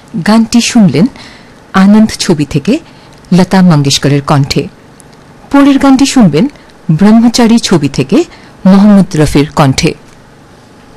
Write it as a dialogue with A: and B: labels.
A: গানটি শুনলেন আনন্দ ছবি থেকে লতা মঙ্গেশকরের কণ্ঠে। পরের গানটি শুনবেন ব্রহ্মচারী ছবি থেকে মোহাম্মদ রফির কণ্ঠে।